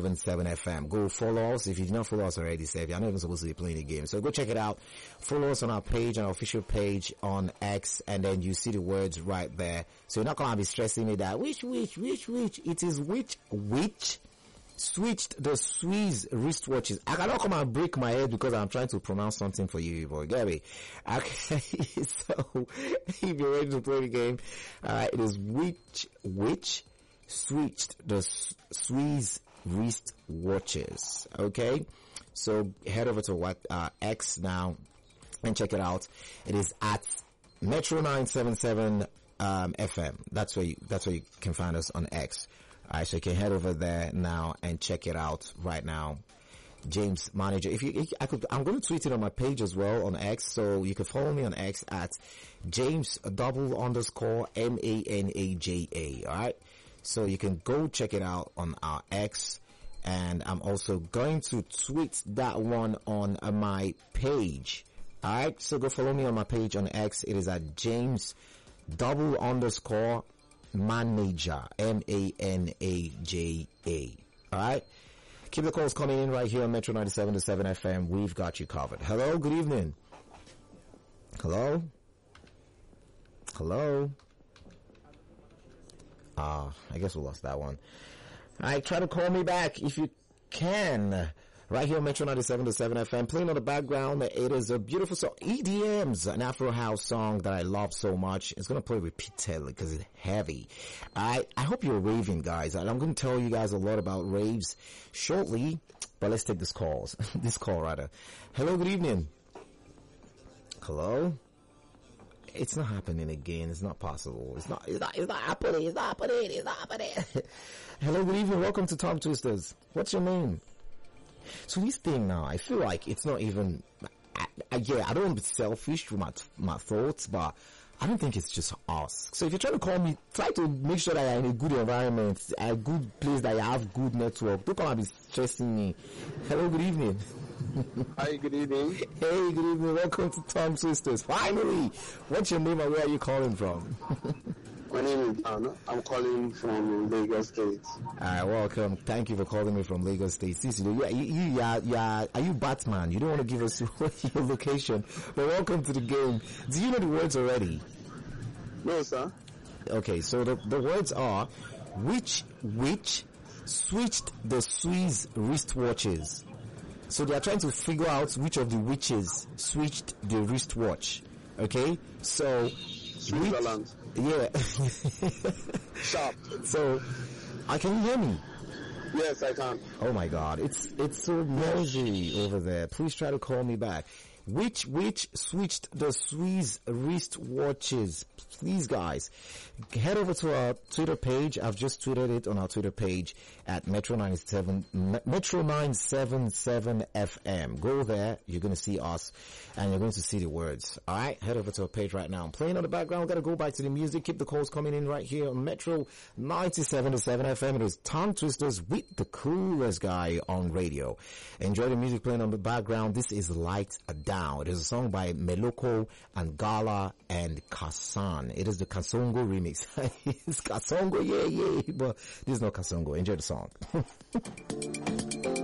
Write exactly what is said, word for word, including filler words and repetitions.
seven seven F M. Go follow us. If you did not follow us already, say, you're not even supposed to be playing the game. So go check it out. Follow us on our page, on our official page on X, and then you see the words right there. So you're not going to be stressing me that which, which, which, which. It is which, which switched the Swiss wristwatches. I cannot come and break my head because I'm trying to pronounce something for you, boy. Get me? Okay. So if you're ready to play the game, uh, it is which, which switched the Swiss wrist watches. Okay, so head over to what uh, X now and check it out. It is at Metro nine seven seven um, F M. That's where you, that's where you can find us on X. Alright, so you can head over there now and check it out right now. James Manager. If you, if I could, I'm going to tweet it on my page as well on X, so you can follow me on X at James double underscore M A N A J A. Alright, so you can go check it out on our X, and I'm also going to tweet that one on uh, my page. Alright, so go follow me on my page on X. It is at James double underscore Manager, M A N A J A. Alright? Keep the calls coming in right here on Metro ninety-seven point seven F M. We've got you covered. Hello, good evening. Hello? Hello? Ah, uh, I guess we lost that one. Alright, try to call me back if you can. Right here on Metro ninety-seven point seven F M, playing on the background, it is a beautiful song, E D M's, an Afro house song that I love so much. It's gonna play repeatedly because it's heavy. I, I hope you're raving, guys. I'm gonna tell you guys a lot about raves shortly, but let's take this calls, this call rather. Hello, good evening. Hello? It's not happening again. It's not possible. It's not, it's not, it's not happening. It's not happening. It's not happening. Hello, good evening. Welcome to Tongue Twisters. What's your name? So this thing now, I feel like it's not even, I, I, yeah, I don't want to be selfish with my, my thoughts, but I don't think it's just us. So if you're trying to call me, try to make sure that you're in a good environment, a good place that you have good network. Don't come and be stressing me. Hello, good evening. Hi, good evening. Hey, good evening. Welcome to Tongue Twisters. Finally! What's your name and where are you calling from? My name is Dan. I'm calling from Lagos State. Alright, welcome. Thank you for calling me from Lagos State. Cicely, you, you, you, are, you are, are you Batman? You don't want to give us your location, but welcome to the game. Do you know the words already? No, sir. Okay, so the, the words are, which, which switched the Swiss wristwatches. So they are trying to figure out which of the witches switched the wristwatch. Okay? So, Switzerland. Yeah. Sharp. So, uh, can you hear me? Yes, I can. Oh my God, it's it's so noisy over there. Please try to call me back. Which which switched the Swiss wristwatches? Please, guys, head over to our Twitter page. I've just tweeted it on our Twitter page at Metro ninety-seven Metro nine seven seven F M. Go there. You're going to see us, and you're going to see the words. All right, head over to our page right now. I'm playing on the background. Got to go back to the music. Keep the calls coming in right here on Metro ninety-seven point seven F M. It is Tongue Twisters with the coolest guy on radio. Enjoy the music playing on the background. This is Light Down. It is a song by Meloko and Gala and Kassan. It is the Kasongo remix. It's Kasongo, yeah, yeah, but this is not Kasongo. Enjoy the song.